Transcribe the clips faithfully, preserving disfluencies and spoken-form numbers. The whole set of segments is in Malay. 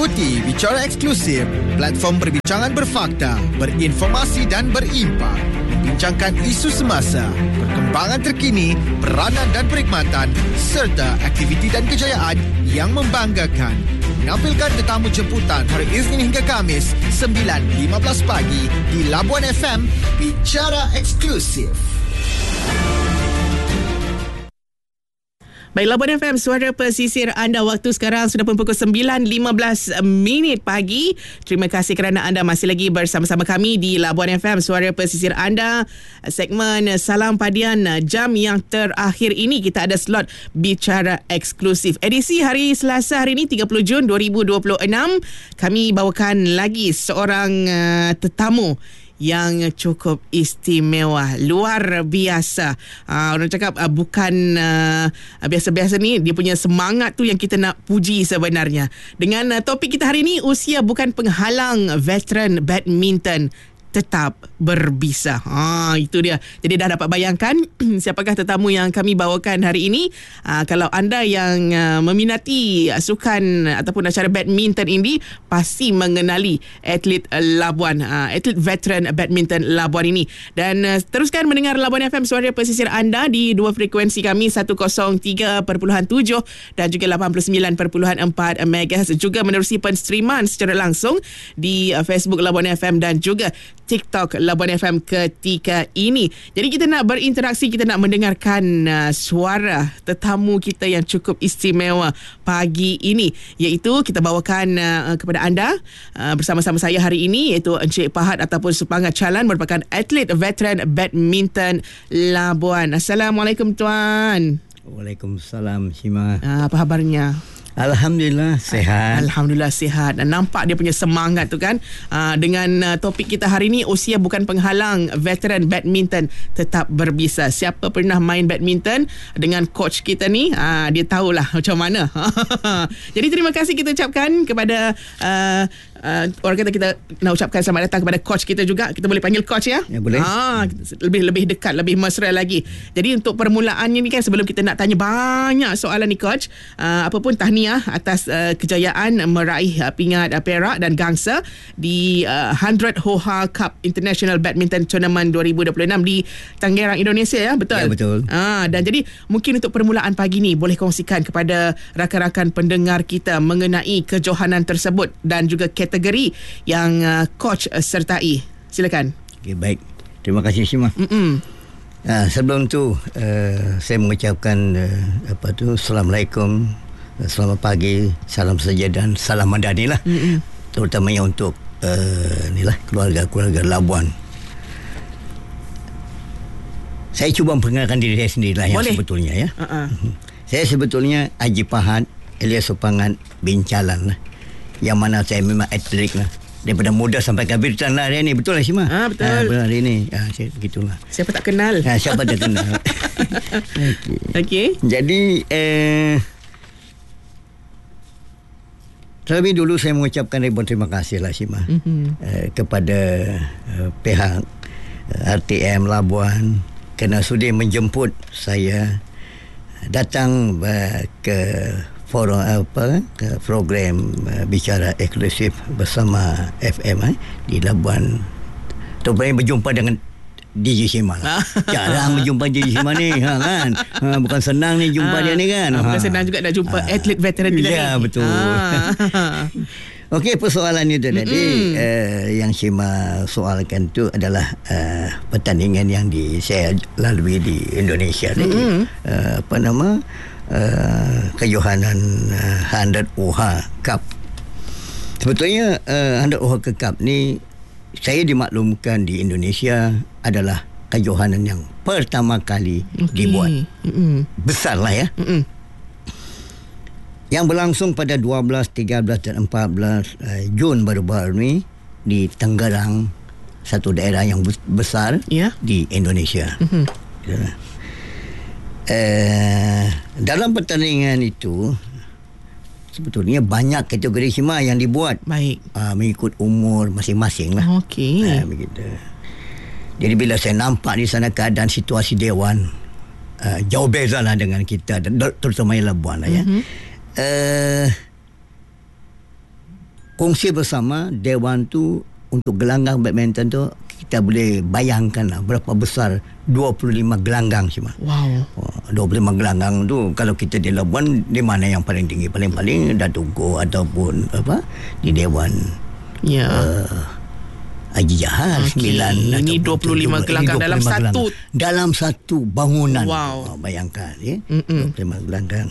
Ikuti Bicara Eksklusif, platform perbincangan berfakta, berinformasi dan berimpak. Bincangkan isu semasa, perkembangan terkini, peranan dan perkhidmatan serta aktiviti dan kejayaan yang membanggakan. Menampilkan tetamu jemputan hari Isnin hingga Khamis sembilan lima belas pagi di Labuan F M. Bicara Eksklusif. Baik, Labuan F M, suara pesisir anda. Waktu sekarang sudah pun pukul sembilan lima belas minit pagi. Terima kasih kerana anda masih lagi bersama-sama kami di Labuan F M, suara pesisir anda. Segmen Salam Padian, jam yang terakhir ini kita ada slot Bicara Eksklusif. Edisi hari Selasa hari ini tiga puluh Jun dua ribu dua puluh enam. Kami bawakan lagi seorang uh, tetamu yang cukup istimewa, luar biasa. Uh, orang cakap uh, bukan uh, biasa-biasa ni, dia punya semangat tu yang kita nak puji sebenarnya. Dengan uh, topik kita hari ini, usia bukan penghalang, veteran badminton tetap berbisa. Ha, itu dia. Jadi dah dapat bayangkan siapakah tetamu yang kami bawakan hari ini. Ha, kalau anda yang uh, meminati sukan ataupun acara badminton ini, pasti mengenali atlet uh, Labuan, uh, atlet veteran badminton Labuan ini. Dan uh, teruskan mendengar Labuan F M, suara pesisir anda di dua frekuensi kami, seratus tiga perpuluhan tujuh dan juga lapan puluh sembilan perpuluhan empat megahertz. Juga menerusi penstreaman secara langsung di uh, Facebook Labuan F M dan juga TikTok Labuan F M ketika ini. Jadi kita nak berinteraksi, kita nak mendengarkan uh, suara tetamu kita yang cukup istimewa pagi ini, iaitu kita bawakan uh, kepada anda uh, bersama-sama saya hari ini, iaitu Encik Pahat ataupun Supangat Calan, merupakan atlet veteran badminton Labuan. Assalamualaikum tuan. Waalaikumsalam Shima. Uh, apa khabarnya? Alhamdulillah sihat. Alhamdulillah sihat. Nampak dia punya semangat tu kan. Aa, dengan uh, topik kita hari ni, usia bukan penghalang, veteran badminton tetap berbisa. Siapa pernah main badminton dengan coach kita ni, aa, dia tahulah macam mana. Jadi terima kasih kita ucapkan kepada uh, uh, orang kata, kita nak ucapkan selamat datang kepada coach kita juga. Kita boleh panggil coach ya? Ya, boleh. Ha, lebih lebih dekat, lebih mesra lagi. Jadi untuk permulaannya ni kan, sebelum kita nak tanya banyak soalan ni coach, uh, apa pun tahniah atas uh, kejayaan meraih uh, pingat uh, perak dan gangsa di uh, one hundred Hoha Cup International Badminton Tournament dua ribu dua puluh enam di Tangerang, Indonesia ya, betul? Ya, betul. Ah, dan jadi mungkin untuk permulaan pagi ni boleh kongsikan kepada rakan-rakan pendengar kita mengenai kejohanan tersebut dan juga kategori yang uh, coach uh, sertai. Silakan. Okay, baik. Terima kasih Shima. Mm-mm. Uh, sebelum tu uh, saya mengucapkan uh, apa tu Assalamualaikum, selamat pagi, salam sejahtera dan salam madani lah. Mm-mm. Terutamanya untuk uh, ni lah keluarga-keluarga Labuan. Saya cuba memperkenalkan diri saya sendiri lah yang Boleh. sebetulnya ya. Uh-uh. Saya sebetulnya Haji Pahat alias Supangat bin Calan lah. Yang mana saya memang atlet lah. Daripada muda sampai kabitan lah hari ni. Betul lah Shima? Ah, betul. Ah, betul hari ni. Ah, saya, begitulah. Siapa tak kenal? Ah, siapa tak kenal? Okey. Okay. Jadi eh, terlebih dulu saya mengucapkan ribuan terima kasih lah Shima, mm-hmm. eh, kepada eh, pihak eh, R T M Labuan kerana sudi menjemput saya datang uh, ke forum apa ke program uh, Bicara Eksklusif bersama F M eh, di Labuan. Terus berjumpa dengan D J Shima lah. Jarang berjumpa D J Shima ni, ha, kan? Ha, bukan senang ni jumpa ha, dia ni kan. Ha, bukan ha. senang juga nak jumpa ha. atlet veteran kita ni. Ya, betul. Ha. Okey, persoalan itu tadi mm-hmm. uh, yang Shima soalkan tu adalah uh, pertandingan yang di saya lalui di Indonesia ni. Mm-hmm. Uh, apa nama? Uh, kejohanan uh, one hundred Hoha Cup. Sebetulnya uh, one hundred Hoha Cup ni saya dimaklumkan di Indonesia adalah kejohanan yang pertama kali okay. dibuat. Mm-mm. Besar lah ya. Mm-mm. Yang berlangsung pada dua belas, tiga belas dan empat belas uh, Jun baru-baru ni di Tangerang, satu daerah yang besar yeah. di Indonesia. Mm-hmm. Uh, dalam pertandingan itu sebetulnya banyak kategori Shima yang dibuat. Baik. Uh, mengikut umur masing-masing lah. Okey. Uh, begitu. Jadi bila saya nampak di sana keadaan situasi dewan uh, jauh beza lah dengan kita, terutama Labuan lah ya. Mm-hmm. Uh, kongsi bersama dewan tu untuk gelanggang badminton tu kita boleh bayangkan lah berapa besar dua puluh lima gelanggang cuma. Wow. dua puluh lima gelanggang tu kalau kita di Labuan di mana yang paling tinggi? Paling-paling Datuk ataupun apa di dewan. Ya. Uh, Haji Jahal okay. sembilan. Ini dua puluh lima gelanggang dalam satu gelanggang. Dalam satu bangunan. Wow. Bayangkan ya. Mm-mm. dua puluh lima gelanggang.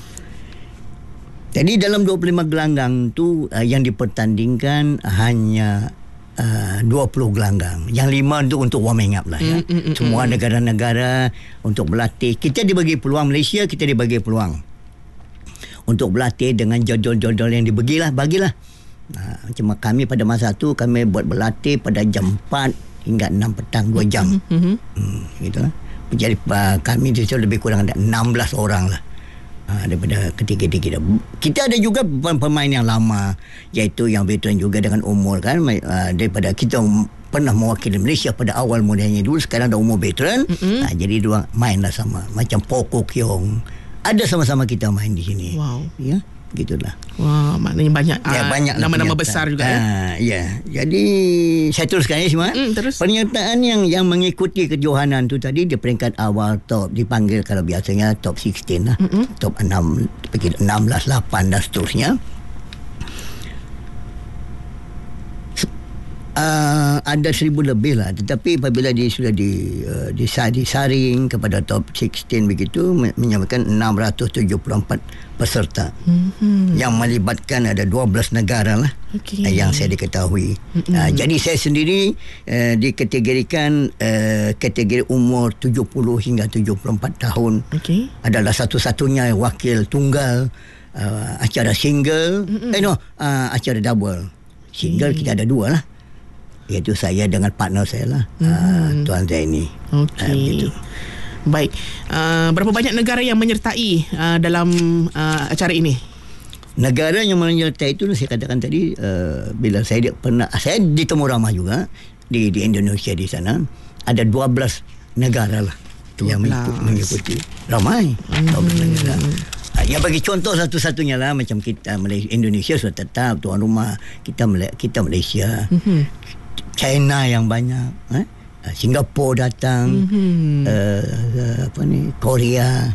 Jadi dalam dua puluh lima gelanggang tu uh, yang dipertandingkan hanya uh, dua puluh gelanggang. Yang lima tu untuk warming up lah ya. Mm-mm. Semua negara-negara untuk berlatih. Kita dibagi peluang, Malaysia kita dibagi peluang untuk berlatih dengan jodol-jodol yang dibagilah, bagilah. Nah, cuma kami pada masa tu kami buat berlatih pada jam empat hingga enam petang dua jam. Mm-hmm. Hmm, gitulah. Jadi uh, kami di situ lebih kurang ada enam belas orang lah. Uh, daripada ketiga-tiga kita. Kita ada juga pemain yang lama, iaitu yang veteran juga dengan umur kan, uh, daripada kita pernah mewakili Malaysia pada awal mudanya dulu, sekarang dah umur veteran. Mm-hmm. Uh, jadi dua main lah sama, macam Poko Kiong. Ada sama-sama kita main di sini. Wow. Ya. Gitulah. Wah, maknanya banyak, ya, uh, banyak nama-nama besar juga uh, ya. Ya. Jadi saya teruskan ya semua. Mm, terus. Penyertaan yang yang mengikuti kejohanan tu tadi di peringkat awal top dipanggil kalau biasanya top enam belas lah. Mm-hmm. Top enam, enam belas, lapan dan seterusnya. Uh, ada seribu lebih lah, tetapi apabila dia sudah di, uh, disaring kepada top enam belas begitu, menyamakan enam ratus tujuh puluh empat peserta mm-hmm. yang melibatkan ada dua belas negara lah. Okay. uh, yang saya diketahui. Mm-hmm. uh, jadi saya sendiri uh, dikategorikan uh, kategori umur tujuh puluh hingga tujuh puluh empat tahun. Okay. Adalah satu-satunya wakil tunggal uh, acara single. Mm-hmm. eh no uh, acara double. Single okay. kita ada dua lah, iaitu saya dengan partner saya lah, hmm. uh, Tuan Zaini. Okey. Uh, Baik. Uh, berapa banyak negara yang menyertai uh, dalam uh, acara ini? Negara yang menyertai itu saya katakan tadi, uh, bila saya pernah saya di Temu Ramah juga di di Indonesia di sana ada dua belas negara lah yang mengikuti. Ramai. Hmm. dua belas negara. Ya bagi contoh satu-satunya lah macam kita Malaysia, Indonesia sudah tetap tuan rumah, kita kita Malaysia. Hmm. China yang banyak, eh? Singapura datang, mm-hmm. uh, uh, apa ni, Korea,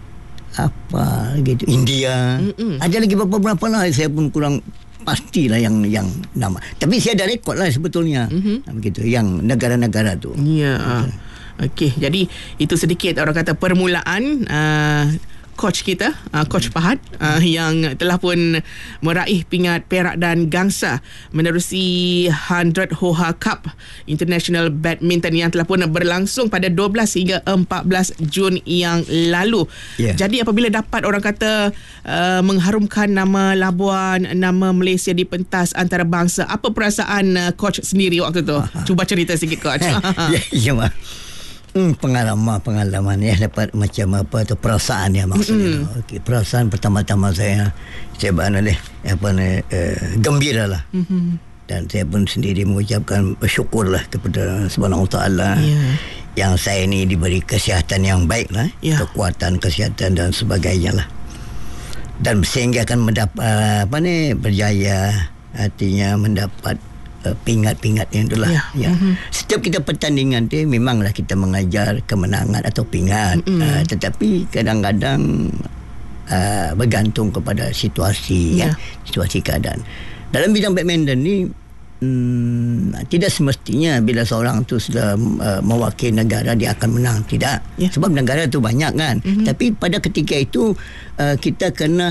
apa gitu, India, mm-hmm. ada lagi beberapa lah. Saya pun kurang pastilah yang yang nama. Tapi saya ada rekod lah sebetulnya, mm-hmm. begitu. Yang negara-negara tu. Ya. Yeah. Okey, jadi itu sedikit orang kata permulaan. Uh, Coach kita, uh, Coach Fahad, uh, yang telah pun meraih pingat perak dan gangsa menerusi one hundred Hoha Cup International Badminton yang telah pun berlangsung pada dua belas hingga empat belas Jun yang lalu. Yeah. Jadi apabila dapat orang kata uh, mengharumkan nama Labuan, nama Malaysia di pentas antarabangsa, apa perasaan uh, Coach sendiri waktu tu? Aha. Cuba cerita sikit Coach. Ya, ya, Ma. Hmm, pengalaman pengalaman ya, dapat macam apa tu perasaan ya maksudnya. Mm-hmm. Okey, perasaan pertama-tama saya saya berana leh apa ni eh, gembira lah. Mm-hmm. Dan saya pun sendiri mengucapkan bersyukurlah kepada Subhanahu Wa Taala yeah. yang saya ini diberi kesihatan yang baik lah, yeah. kekuatan kesihatan dan sebagainya lah. Dan sehingga akan mendapat apa ni berjaya, artinya mendapat pingat-pingat yang itulah. Ya. Ya. Mm-hmm. Setiap kita pertandingan tu memanglah kita mengajar kemenangan atau pingat, mm-hmm. uh, tetapi kadang-kadang uh, bergantung kepada situasi, yeah. ya, situasi keadaan. Dalam bidang badminton ni hmm, tidak semestinya bila seorang tu sudah uh, mewakili negara dia akan menang, tidak. Yeah. Sebab negara tu banyak kan. Mm-hmm. Tapi pada ketika itu uh, kita kena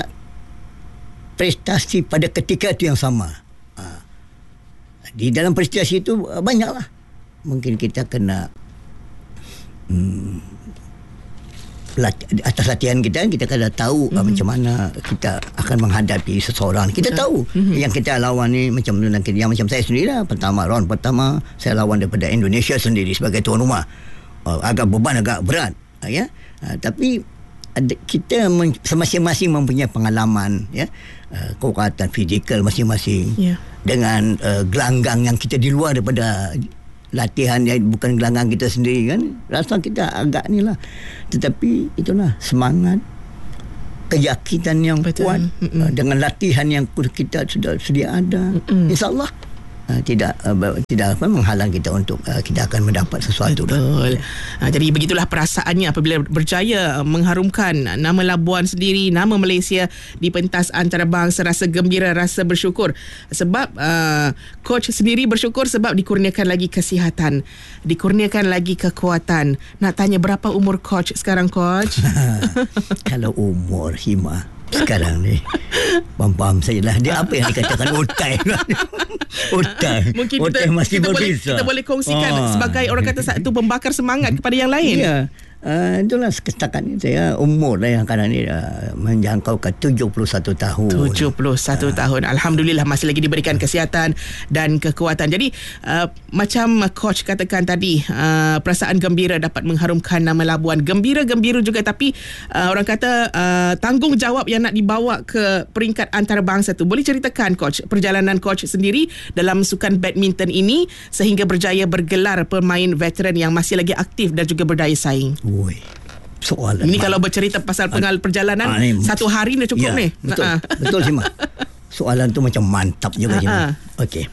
prestasi pada ketika itu yang sama. Di dalam prestasi itu banyaklah. Mungkin kita kena hmm, atas latihan kita, kita kena tahu mm-hmm. macam mana kita akan menghadapi seseorang. Kita tahu mm-hmm. yang kita lawan ni macam yang macam saya sendiri lah. Pertama, round pertama saya lawan daripada Indonesia sendiri sebagai tuan rumah. Uh, agak beban, agak berat. Uh, ya? uh, tapi ada, kita men, masing-masing mempunyai pengalaman, ya, uh, kekuatan fizikal masing-masing. Yeah. Dengan uh, gelanggang yang kita di luar daripada latihan yang bukan gelanggang kita sendiri kan, rasa kita agak ni lah. Tetapi itulah semangat, keyakinan yang Betul. kuat, Mm-mm. uh, dengan latihan yang kita sudah sedia ada, Mm-mm. insya-Allah uh, tidak uh, tidak apa menghalang kita untuk uh, kita akan mendapat sesuatu. Betul. Ha, jadi begitulah perasaannya apabila berjaya mengharumkan nama Labuan sendiri, nama Malaysia di pentas antarabangsa. Rasa gembira, rasa bersyukur sebab uh, coach sendiri bersyukur sebab dikurniakan lagi kesihatan, dikurniakan lagi kekuatan. Nak tanya berapa umur coach sekarang, coach? Kalau umur Hima sekarang ni pam-pam sajalah. Dia apa yang dikatakan otai. Otai. Mungkin otai kita, masih kita boleh berbeza. kita boleh kongsikan Ah. sebagai orang kata satu pembakar semangat kepada yang lain. Ya. Uh, itulah setakat ni saya umur lah yang kadang ni uh, menjangkau ke tujuh puluh satu tahun. tujuh puluh satu tahun. Alhamdulillah masih lagi diberikan kesihatan dan kekuatan. Jadi uh, macam coach katakan tadi, uh, perasaan gembira dapat mengharumkan nama Labuan. Gembira-gembira juga, tapi uh, orang kata uh, tanggungjawab yang nak dibawa ke peringkat antarabangsa tu. Boleh ceritakan coach perjalanan coach sendiri dalam sukan badminton ini sehingga berjaya bergelar pemain veteran yang masih lagi aktif dan juga berdaya saing. Oi. Soalan. Ini kalau bercerita pasal pengal perjalanan Ah, ni- satu hari dah cukup ya, ni. Betul. Ha-ha. Betul Sima. Soalan tu macam mantap juga Sima. Ha-ha. Okey.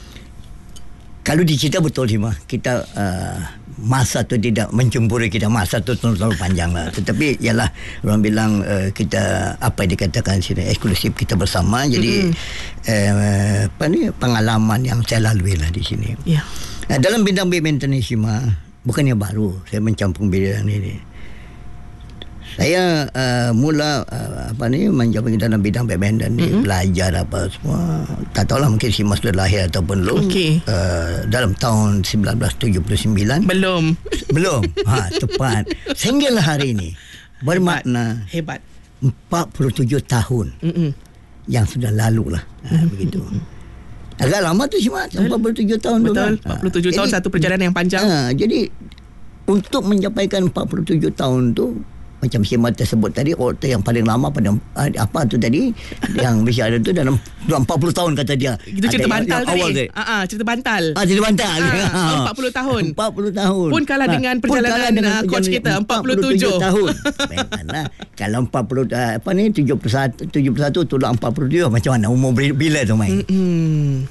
Kalau dicerita betul Sima, kita uh, masa tu tidak mencemburi kita, masa tu terlalu panjang lah. Tetapi ialah orang bilang uh, kita apa yang dikatakan sini eksklusif kita bersama. Jadi mm-hmm. uh, apa ni pengalaman yang saya lalui lah di sini. Ya. Nah, dalam bidang badminton ni Sima, bukannya baru saya mencampur bidang ini. Saya uh, mula uh, apa ni mencampur dalam bidang badminton ni, mm-hmm. belajar apa semua. Tak tahulah mungkin Sima sudah lahir ataupun belum. Okey. Uh, dalam tahun sembilan belas tujuh puluh sembilan. Belum. Belum. Ha, tepat. Sehinggalah hari ini bermakna Hebat. empat puluh tujuh tahun Mm-mm. yang sudah lalu lah. Ha, begitu. Agak lama tu Sima, empat puluh tujuh tahun tu Betul. kan. empat puluh tujuh tahun, Jadi, satu perjalanan yang panjang. Ha, jadi untuk mencapaikan empat puluh tujuh tahun tu, macam Sima tersebut tadi, otak yang paling lama pada uh, apa tu tadi yang bicara tu dalam empat puluh tahun kata dia. Itu cerita Ada bantal yang, yang awal tadi. tu. Ah, ah, cerita bantal. Ah, cerita bantal. Ah, empat puluh tahun. empat puluh tahun. Pun kalah dengan pun perjalanan, kalah dengan ah, coach perjalanan kita, empat puluh tujuh tahun. Bayangkanlah kalau empat puluh uh, apa ni tujuh puluh satu tujuh puluh satu tolak empat puluh tujuh, macam mana umur bila tu main? Hmm.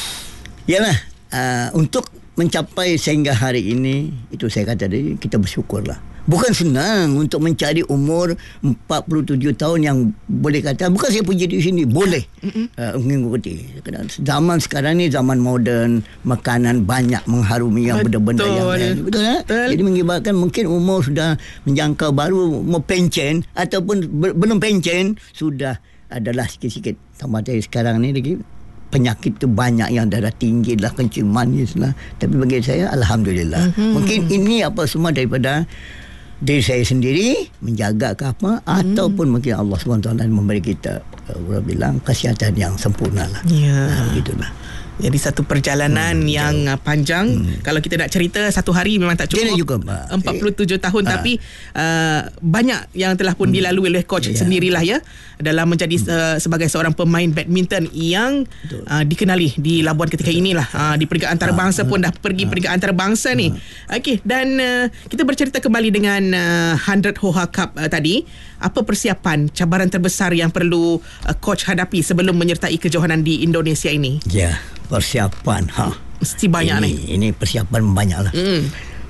Yalah, uh, untuk mencapai sehingga hari ini, itu saya kata tadi, kita bersyukurlah. Bukan senang untuk mencari umur empat puluh tujuh tahun yang boleh kata, bukan saya puji di sini, boleh uh, mengikuti. Zaman sekarang ni zaman moden, makanan banyak mengharumi yang Betul. benda-benda yang lain. Betul tak? Betul. Jadi mengibarkan mungkin umur sudah menjangkau baru mau pencen ataupun be- belum pencen, sudah adalah sikit-sikit. Tambah dari sekarang ni lagi penyakit tu banyak, yang darah tinggi lah, kencing manis lah. Tapi bagi saya Alhamdulillah. Mm-hmm. Mungkin ini apa semua daripada diri saya sendiri menjaga ke apa, mm-hmm. ataupun mungkin Allah subhanahu wa taala memberi kita uh, orang bilang kesihatan yang sempurna lah. Ya. Nah, begitulah. Jadi satu perjalanan hmm, yang jauh. panjang. Hmm. Kalau kita nak cerita satu hari memang tak cukup. Dia juga, empat puluh tujuh tahun ha. tapi uh, banyak yang telah pun hmm. dilalui oleh coach ya. sendirilah ya dalam menjadi hmm. uh, sebagai seorang pemain badminton yang uh, dikenali di Labuan ketika Betul. inilah uh, di peringkat antarabangsa ha. pun dah pergi ha. peringkat antarabangsa ha. ni. Okey, dan uh, kita bercerita kembali dengan uh, one hundred Hoha Cup uh, tadi. Apa persiapan, cabaran terbesar yang perlu uh, coach hadapi sebelum menyertai kejohanan di Indonesia ini? Ya, persiapan ha. Mesti banyak ini, ni. Ini persiapan banyak lah. Mm.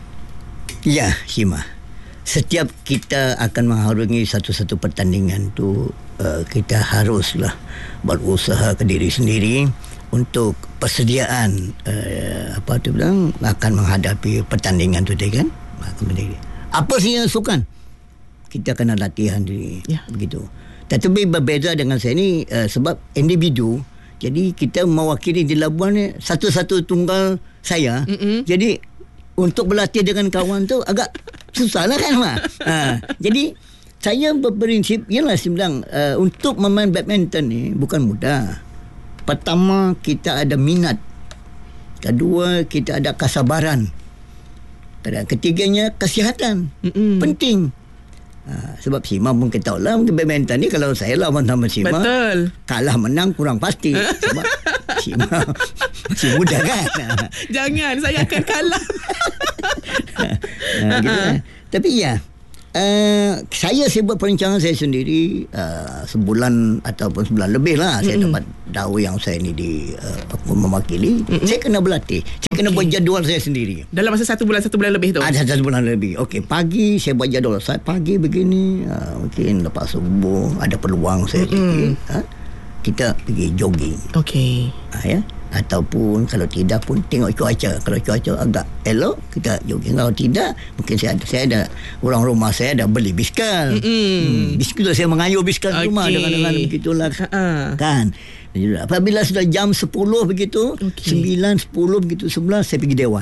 Ya, Sima. Setiap kita akan mengharungi satu-satu pertandingan tu, uh, kita haruslah berusaha ke diri sendiri untuk persediaan uh, apa tu bilang akan menghadapi pertandingan tu kan. Apa sih yang sukan? Kita kena latihan diri. Ya. Begitu. Tetapi berbeza dengan saya ni uh, sebab individu. Jadi kita mewakili di Labuan ni satu-satu tunggal saya. Mm-mm. Jadi untuk berlatih dengan kawan tu agak susah lah kan Mak? Ha, jadi saya berprinsip, ialah saya bilang uh, untuk memain badminton ni bukan mudah. Pertama, kita ada minat. Kedua, kita ada kesabaran. Dan ketiganya, kesihatan. Mm-mm. Penting. Ha, sebab Sima pun kita tahu lah, badminton ni kalau saya lawan sama Sima, betul, kalah menang kurang pasti. Sebab Sima masih muda kan. Jangan, saya akan kalah. Ha, gitu lah. Tapi ya, Uh, saya saya buat perancangan saya sendiri uh, sebulan ataupun sebulan lebih lah. Mm-hmm. Saya dapat tahu yang saya ni di uh, mewakili. Mm-hmm. Saya kena berlatih. Saya okay. kena buat jadual saya sendiri. Dalam masa satu bulan satu bulan lebih tu. Ada satu bulan lebih. Okey, pagi saya buat jadual. Saya pagi begini, uh, mungkin lepas subuh ada peluang saya mm-hmm. lagi. Uh, kita pergi jogging. Okey. Uh, ya. Ataupun kalau tidak pun tengok cuaca. Kalau cuaca agak elok, kita jogging. Kalau tidak, mungkin saya ada, saya ada orang rumah saya ada beli biskal. Hmm, biskal saya mengayuh biskal okay. rumah dengan-dengan begitulah. Uh-uh. Kan. Apabila sudah jam sepuluh begitu, okay. sembilan, sepuluh begitu, sebelas saya pergi Dewan.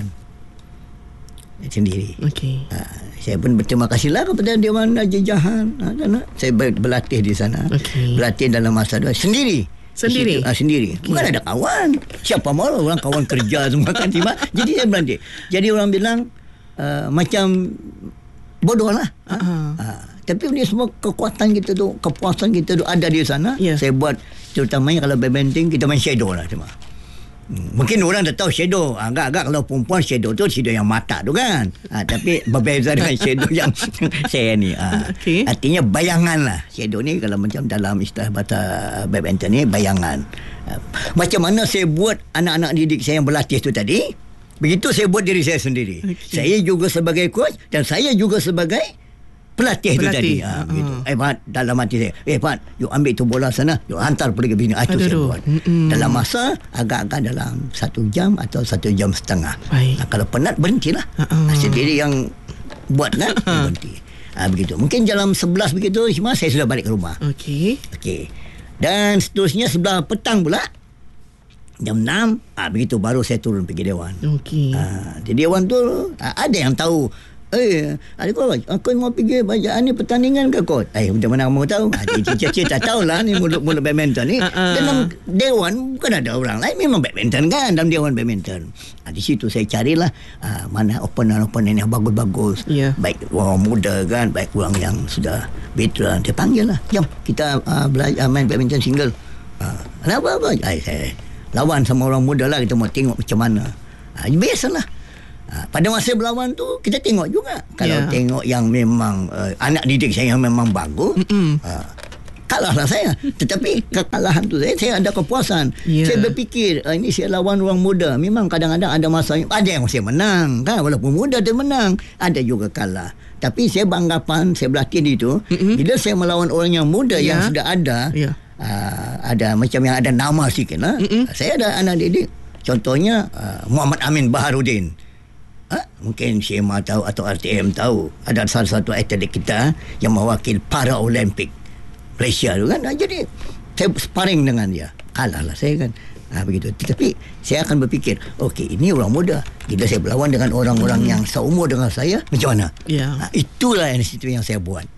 Sendiri. Okay. Ha, saya pun berterima kasihlah kepada Dewan Jajahan. Ha, saya berlatih di sana. Okay. Berlatih dalam masa dua sendiri. Sendiri? Ah, sendiri. Bukan yeah. ada kawan. Siapa mahu orang kawan kerja semua kan. Jadi saya berhenti. Jadi orang bilang uh, macam bodoh lah. Uh-huh. Uh, tapi dia semua kekuatan kita tu, kepuasan kita tu ada di sana. Yeah. Saya buat terutamanya kalau badminton kita main shadow lah cuma. Hmm. Mungkin orang dah tahu shadow. Agak-agak kalau perempuan shadow tu shadow yang mata tu kan. Ha, tapi berbeza dengan shadow yang saya ni. Ha. Okay. Artinya bayangan lah. Shadow ni kalau macam dalam istilah bahasa badminton ni bayangan. Ha. Macam mana saya buat anak-anak didik saya yang berlatih tu tadi. Begitu saya buat diri saya sendiri. Okay. Saya juga sebagai coach dan saya juga sebagai pelatih, pelatih. tu tadi. Ha, uh-huh. gitu. Eh Pat, dalam hati saya, eh Pat, you ambil tu bola sana, you hantar pergi ke sini. Itu saya buat. Mm-mm. Dalam masa agak-agak dalam satu jam atau satu jam setengah. Nah, kalau penat berhentilah. Uh-huh. Sendiri yang buat kan, uh-huh. berhenti. Ha, begitu. Mungkin dalam sebelas begitu, cuma saya sudah balik ke rumah. Okey. Okey. Dan seterusnya sebelah petang pula. Jam enam, ha, begitu baru saya turun pergi Dewan. Okey. Ha, di Dewan tu ha, ada yang tahu. Eh, ada coach, aku mau pergi bacaan ni pertandingan ke coach? Eh, macam mana kamu tahu? Ha, cik-cik tak tahulah ni mulut-mulut badminton ni. Uh-uh. Dalam Dewan bukan ada orang lain, memang badminton kan, dalam Dewan badminton. Ha, di situ saya carilah ha, mana opponent-opponent yang bagus-bagus. Yeah. Baik orang muda kan, baik orang yang sudah veteran. Dia panggil lah, jom kita uh, belajar main badminton single. Ha, kenapa coach? Eh, saya lawan sama orang muda lah, kita mau tengok macam mana. Ha, biasalah. Ha, pada masa berlawan tu kita tengok juga kalau yeah. tengok yang memang uh, anak didik saya yang memang bagus, uh, kalahlah saya. Tetapi kekalahan tu saya, saya ada kepuasan. Yeah. Saya berfikir uh, ini saya lawan orang muda, memang kadang-kadang ada masa ada yang saya menang kan, walaupun muda dia menang, ada juga kalah. Tapi saya beranggapan saya berlatih itu, mm-mm. bila saya melawan orang yang muda yeah. yang sudah ada yeah. uh, ada macam yang ada nama sikit lah. Saya ada anak didik, contohnya uh, Muhammad Amin Baharudin. Ha? Mungkin C M A tahu atau R T M tahu. Ada salah satu atlet kita yang mewakil para Olimpik Malaysia tu kan. Jadi saya sparring dengan dia. Kalah lah saya kan. Ha, begitu. Tetapi saya akan berfikir, okey, ini orang muda. Bila saya berlawan dengan orang-orang hmm. yang seumur dengan saya, macam mana? Yeah. Ha, itulah yang situ yang saya buat.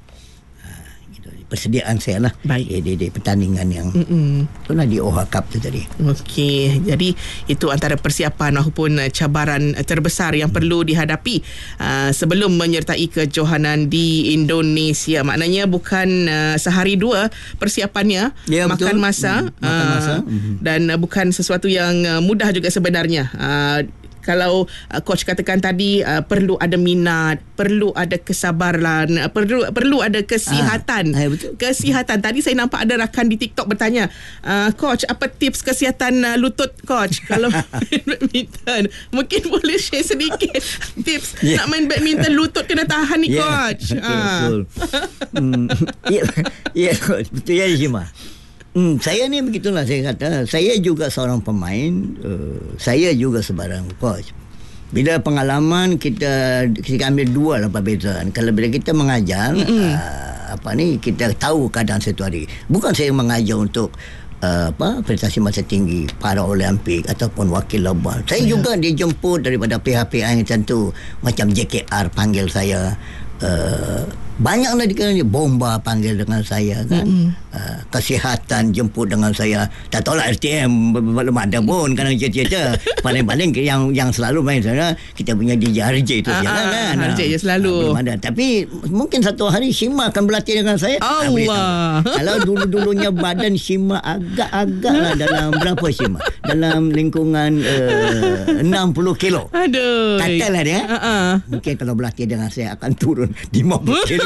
Persediaan saya lah di, di, di pertandingan yang itulah di O H Cup tu tadi. Okey, jadi itu antara persiapan maupun cabaran terbesar yang perlu dihadapi uh, sebelum menyertai kejohanan di Indonesia. Maknanya bukan uh, sehari dua persiapannya, ya, makan betul. masa, hmm, makan uh, masa. Hmm. Dan uh, bukan sesuatu yang uh, mudah juga sebenarnya. Uh, Kalau uh, coach katakan tadi uh, perlu ada minat, perlu ada kesabaran, uh, perlu perlu ada kesihatan. Ah, betul. Kesihatan. Tadi saya nampak ada rakan di TikTok bertanya, uh, coach, apa tips kesihatan uh, lutut coach kalau main badminton? Mungkin boleh share sedikit tips yeah. nak main badminton lutut kena tahan ni yeah. coach. Betul. Ah. betul. hmm, ya, yeah, coach. Betul ya, Jima. Hmm, saya ni begitulah saya kata. Saya juga seorang pemain, uh, saya juga sebarang coach. Bila pengalaman kita kita ambil dua lah perbezaan. Kalau bila kita mengajar uh, apa ni, kita tahu keadaan satu hari. Bukan saya mengajar untuk uh, apa prestasi masa tinggi, para Olimpik ataupun wakil lomba. Saya yeah. juga dijemput daripada pihak-pihak yang tentu, macam J K R panggil saya. Uh, banyaklah dikira bomba panggil dengan saya kan. Mm-hmm. uh, kesihatan jemput dengan saya. Tak tahulah R T M belum ada pun kadang cerita-cerita. Paling-paling yang yang selalu main sana kita punya D J R J itu saja kan. R J je selalu. Uh, belum ada. Tapi mungkin satu hari Shima akan berlatih dengan saya. Allah. Uh, kalau dulu-dulunya badan Shima agak-agak lah dalam berapa Shima? Dalam lingkungan uh, enam puluh kilo. Aduh. Katalah dia. Uh-uh. Mungkin kalau berlatih dengan saya akan turun lima puluh kilo.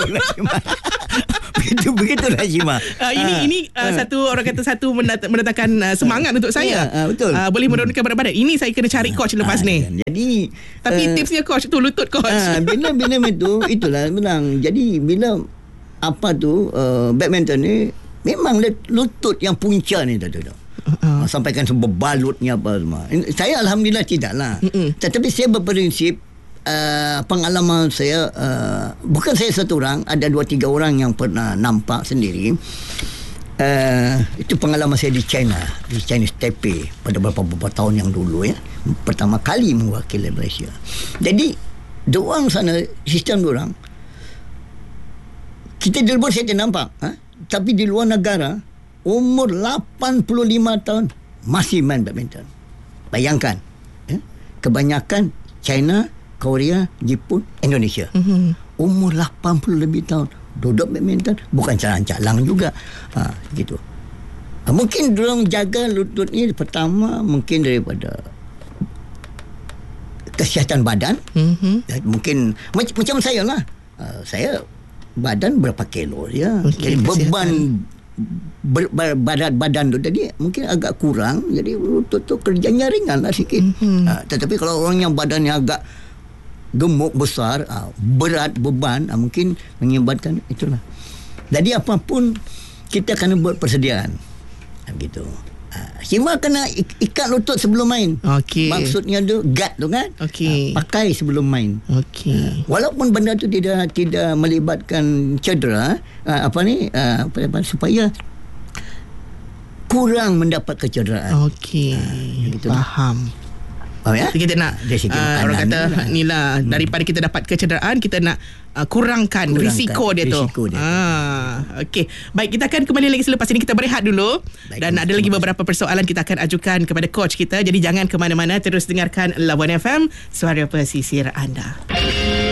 begitulah Shima. Begitu begitulah Shima. Uh, ini Ah. ini uh, satu orang kata satu mendat- mendatangkan uh, semangat untuk saya. Ya, ah, betul. Uh, boleh menurunkan berat badan. Ini saya kena cari coach lepas Ah, ni. kan. Jadi Tapi ah, tipsnya coach tu lutut coach. Ah, bila bila itu itulah menang. Jadi bila apa tu uh, badminton ni memang lutut yang punca ni tu tu. Uh, sampaikan sebab balutnya apa semua. Saya alhamdulillah tidaklah. Mm-mm. Tetapi saya berprinsip uh, pengalaman saya uh, bukan saya satu orang, ada dua tiga orang yang pernah nampak sendiri. Uh, itu pengalaman saya di China, di Chinese Taipei pada beberapa tahun yang dulu ya. Pertama kali mewakili Malaysia. Jadi diorang sana sistem diorang kita di luar saya tak nampak ha? Tapi di luar negara umur lapan puluh lima tahun masih main badminton. Bayangkan ya? Kebanyakan China, Korea, Jepun, Indonesia mm-hmm. umur lapan puluh lebih tahun duduk badminton, bukan calang-calang juga ha, gitu. Ha, mungkin diorang jaga lutut ni pertama mungkin daripada kesihatan badan Mm-hmm. ya, mungkin macam, macam saya lah uh, saya badan berapa kilo ya. Okay, Jadi beban ber, ber, badan badan tu tadi mungkin agak kurang, jadi lutut tu kerjanya ringan lah sikit. Mm-hmm. Uh, tetapi kalau orang yang badannya agak gemuk besar, uh, berat beban, uh, mungkin mengibatkan itulah. Jadi apapun kita kena buat persediaan. Uh, gitu. Shima kena ikat lutut sebelum main. Okey. Maksudnya tu guard tu kan. Okey. Uh, pakai sebelum main. Okey. Uh, walaupun benda tu tidak tidak melibatkan cedera, uh, apa ni uh, apa, apa, supaya kurang mendapat kecederaan. Okey. Uh, gitu. Faham. Faham ya? Kita nak Dari segi uh, orang makanan kata ni lah. ni lah hmm. daripada kita dapat kecederaan kita nak uh, kurangkan, Kurangkan risiko dia tu. risiko dia tu. Ah, okey. Baik, kita akan kembali lagi selepas ini, kita berehat dulu. Baik, Dan ada lagi beberapa persoalan kita akan ajukan kepada coach kita. Jadi jangan ke mana-mana, terus dengarkan Labuan F M, suara pesisir anda.